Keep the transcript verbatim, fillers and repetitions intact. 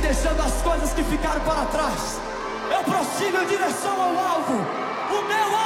deixando as coisas que ficaram para trás. Eu prossigo em direção ao alvo. O meu